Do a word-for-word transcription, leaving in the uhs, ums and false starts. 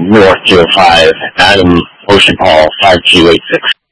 North zero five, Adam Ocean Paul five two eight six.